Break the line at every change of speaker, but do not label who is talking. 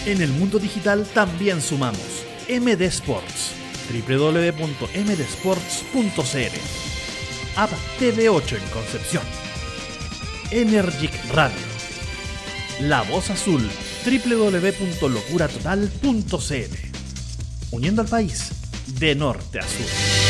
En el mundo digital también sumamos MD Sports, www.mdsports.cl, App TV8 en Concepción, Energic Radio, La Voz Azul, www.locuratotal.cl, uniendo al país de norte a sur.